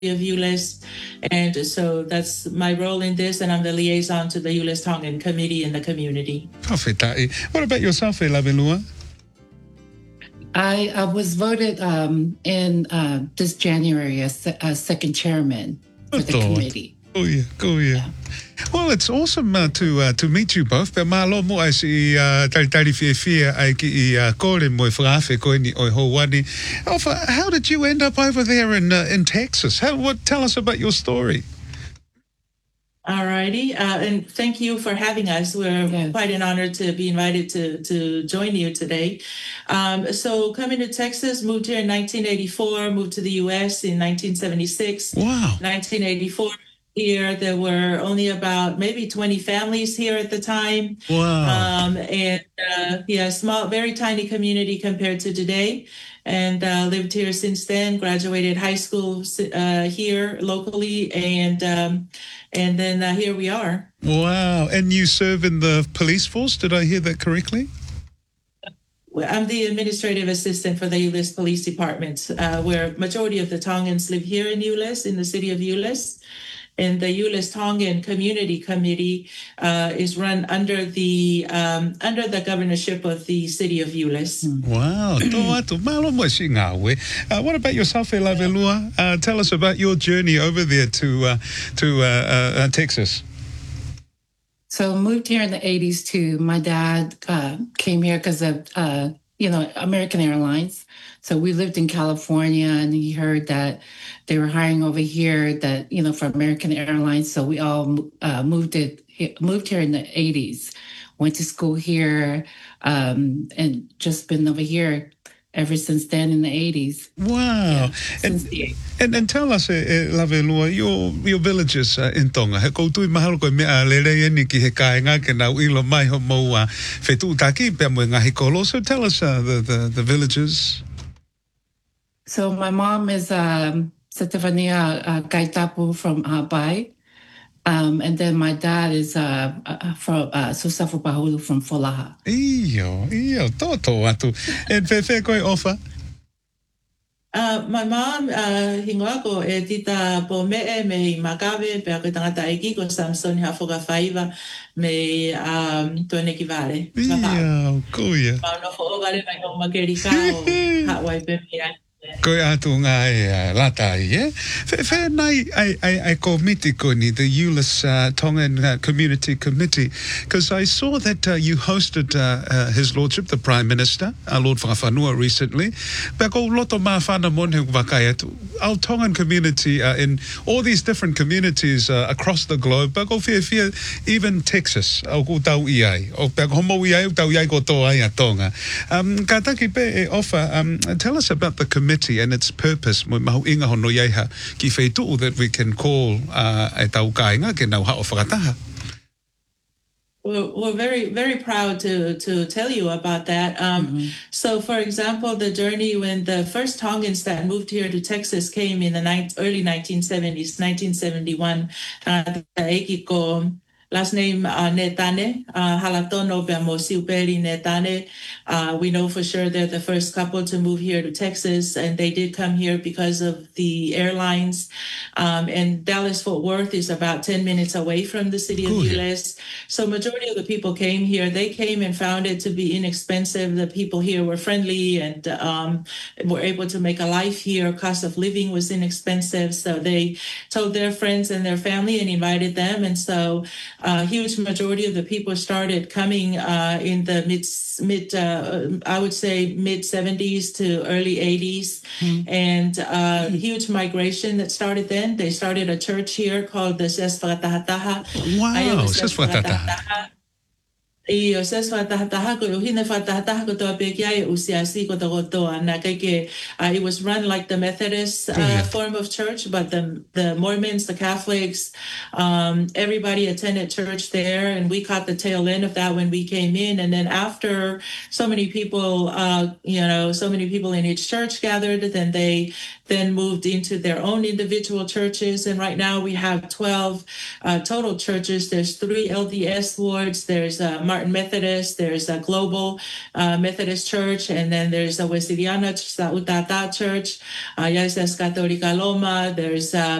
of ULIS. And so that's my role in this, and I'm the liaison to the ULIS Tongan committee in the community. Perfect. What about yourself, Lavelua? I was voted in this January as second chairman for the committee. Oh yeah. Well, it's awesome to meet you both. Pe malo mo ai si tari fia ai ki kore mo frafe ko ni oi Hawaii. How did you end up over there in Texas? Tell us about your story. All righty. And thank you for having us. We're quite an honor to be invited to join you today. So coming to Texas, moved here in 1984, moved to the U.S. in 1976. Wow. 1984. Here, there were only about maybe 20 families here at the time. Wow. Small, very tiny community compared to today. And lived here since then, graduated high school here locally, and then here we are. Wow. And you serve in the police force? Did I hear that correctly? I'm the administrative assistant for the Euless Police Department, where majority of the Tongans live here in Euless, in the city of Euless. And the Euless Tongan Community Committee is run under the governorship of the city of Euless. Wow. What about yourself, Lavelua? Tell us about your journey over there to Texas. So moved here in the 80s too. My dad came here because of American Airlines. So we lived in California, and he heard that they were hiring over here for American Airlines. So we all moved here in the 80s, went to school here, and just been over here ever since then in the 80s. Wow. And tell us, Lavelua, your villages in Tonga. He koutu mahalo koe mea lere ni ki he kaenga ke nau ilo mai ho moua whetu taki pe mo ngahi kolo. So tell us the villages. So my mom is Setefania Kaitapu from Hawaii. And then my dad is from Susafu Pahulu from Folaha. Iyo, toto atu. And Fefe koe ofa? My mom, hingoako e tita po me makawe pe ako tangata eki ko Samson hafoga faiva me tuene ki vale. Iyo, kuya. Mauno fo o vale mai o makerika o Hawaii pe mea. Koe atu ngai lata ie. Fe nai ai komiti ko ni the Euless Tongan Community Committee, because I saw that you hosted His Lordship, the Prime Minister, Lord Whakawhanua, recently. Bako loto mawhana mon he wakai atu. Our Tongan community in all these different communities across the globe. Bako fia even Texas. Au ko tau iai. O bako homo iai tau iai ko to ai a Tonga. Kataki pe e offer. Tell us about the committee and its purpose mahu inga hono iaiha ki whaituu that we can call e tau kāinga ke nau hao whakataha. We're very, very proud to tell you about that. So, for example, the journey when the first Tongans that moved here to Texas came in the early 1970s, 1971, last name Netane, Halatono Bamosiuperi Netane. We know for sure they're the first couple to move here to Texas, and they did come here because of the airlines. And Dallas-Fort Worth is about 10 minutes away from the city of Euless. So majority of the people came here. They came and found it to be inexpensive. The people here were friendly and were able to make a life here. Cost of living was inexpensive. So they told their friends and their family and invited them. And so huge majority of the people started coming in the I would say mid 70s to early 80s, and huge migration that started then. They started a church here called the Seswatahataha. Wow, Seswatahataha. I o seswa tahataha ko uhine fatahataha ko toa pekia e usiasi ko toa na keke it was run like the Methodist form of church, but the Mormons, the Catholics, everybody attended church there, and we caught the tail end of that when we came in. And then after so many people in each church gathered, then they moved into their own individual churches. And right now we have 12 total churches. There's 3 LDS wards. There's Martin Martin Methodist, there's a Global Methodist Church, and then there's a Wesleyan Sa Utata Church, Iglesias Católica Loma, there's